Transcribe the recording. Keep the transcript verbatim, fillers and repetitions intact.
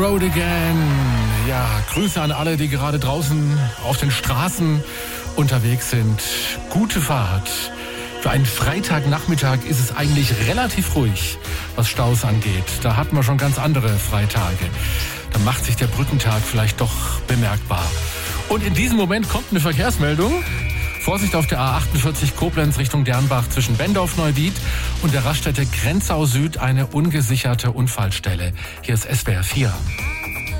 Road again. Ja, Grüße an alle, die gerade draußen auf den Straßen unterwegs sind. Gute Fahrt. Für einen Freitagnachmittag ist es eigentlich relativ ruhig, was Staus angeht. Da hatten wir schon ganz andere Freitage. Da macht sich der Brückentag vielleicht doch bemerkbar. Und in diesem Moment kommt eine Verkehrsmeldung. Vorsicht auf der A achtundvierzig Koblenz Richtung Dernbach zwischen Bendorf-Neuwied und der Raststätte Grenzau Süd eine ungesicherte Unfallstelle. Hier ist S W R vier.